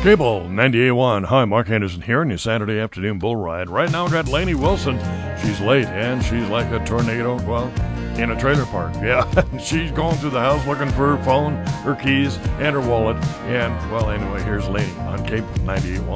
Cable 98.1. Hi, Mark Anderson here in your Saturday afternoon bull ride. Right now, I've got Lainey Wilson. She's late, and she's like a tornado, well, in a trailer park. Yeah, she's going through the house looking for her phone, her keys, and her wallet. And, well, anyway, here's Lainey on Cable 98.1.